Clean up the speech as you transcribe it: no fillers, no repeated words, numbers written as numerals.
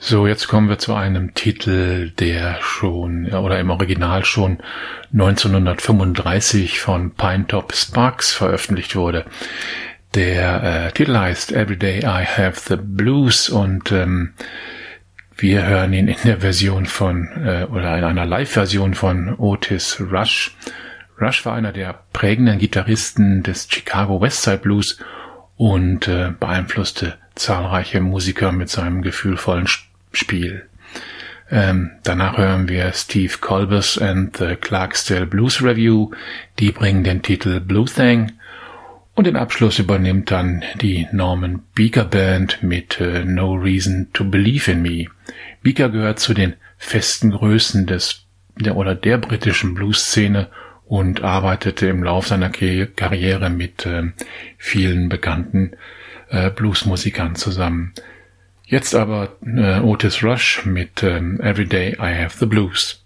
So, jetzt kommen wir zu einem Titel, der schon, oder im Original schon 1935 von Pinetop Sparks veröffentlicht wurde. Der Titel heißt Everyday I Have the Blues und wir hören ihn in der Version von, oder in einer Live-Version von Otis Rush. Rush war einer der prägenden Gitarristen des Chicago Westside Blues und beeinflusste zahlreiche Musiker mit seinem gefühlvollen Spiel. Danach hören wir Steve Kolbus and the Clarksdale Blues Review. Die bringen den Titel Blue Thing. Und den Abschluss übernimmt dann die Norman Beaker Band mit No Reason to Believe in Me. Beaker gehört zu den festen Größen der britischen Blues-Szene und arbeitete im Lauf seiner Karriere mit vielen bekannten Bluesmusikern zusammen. Jetzt aber Otis Rush mit Everyday I Have the Blues.